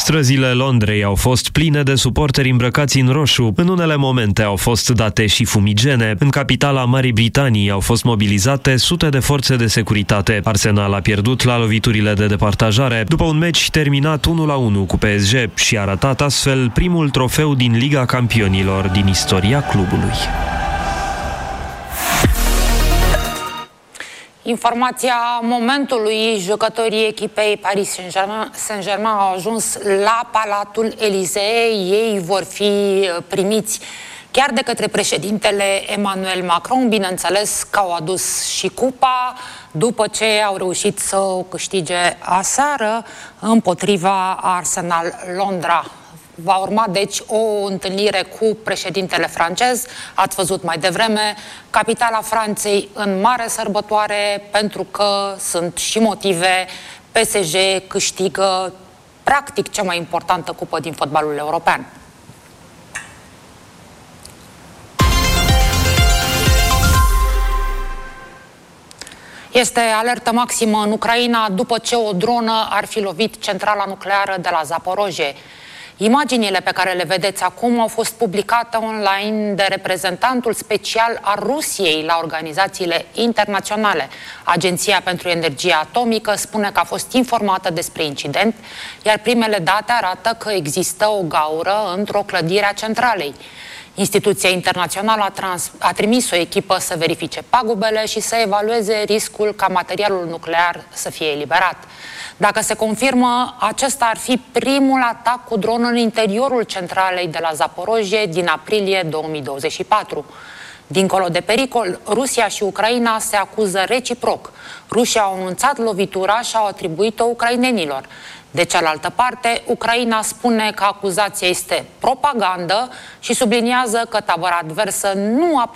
Străzile Londrei au fost pline de suporteri îmbrăcați în roșu. În unele momente au fost date și fumigene. În capitala Marii Britanii au fost mobilizate sute de forțe de securitate. Arsenal a pierdut la loviturile de departajare după un meci terminat 1-1 cu PSG și a ratat astfel primul trofeu din Liga Campionilor din istoria clubului. Informația momentului: jucătorii echipei Paris Saint-Germain au ajuns la Palatul Elysee. Ei vor fi primiți chiar de către președintele Emmanuel Macron. Bineînțeles că au adus și cupa după ce au reușit să o câștige aseară împotriva Arsenal Londra. Va urma, deci, o întâlnire cu președintele francez. Ați văzut mai devreme, capitala Franței în mare sărbătoare, pentru că sunt și motive. PSG câștigă, practic, cea mai importantă cupă din fotbalul european. Este alertă maximă în Ucraina după ce o dronă ar fi lovit centrala nucleară de la Zaporozhye. Imaginile pe care le vedeți acum au fost publicate online de reprezentantul special al Rusiei la organizațiile internaționale. Agenția pentru Energie Atomică spune că a fost informată despre incident, iar primele date arată că există o gaură într-o clădire a centralei. Instituția internațională a trimis o echipă să verifice pagubele și să evalueze riscul ca materialul nuclear să fie eliberat. Dacă se confirmă, acesta ar fi primul atac cu dron în interiorul centralei de la Zaporozhye din aprilie 2024. Dincolo de pericol, Rusia și Ucraina se acuză reciproc. Rușii au anunțat lovitura și au atribuit-o ucrainenilor. De cealaltă parte, Ucraina spune că acuzația este propagandă și subliniază că tabăra adversă nu a